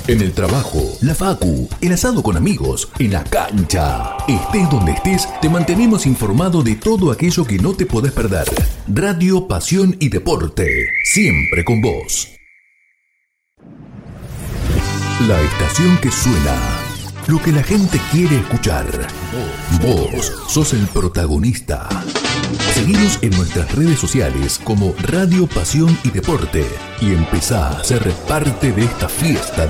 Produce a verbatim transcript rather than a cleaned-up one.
En el trabajo, la facu, el asado con amigos, en la cancha. Estés donde estés, te mantenemos informado de todo aquello que no te podés perder. Radio, pasión y deporte, siempre con vos. La estación que suena, lo que la gente quiere escuchar. Vos sos el protagonista. Seguinos en nuestras redes sociales como Radio, Pasión y Deporte y empezá a ser parte de esta fiesta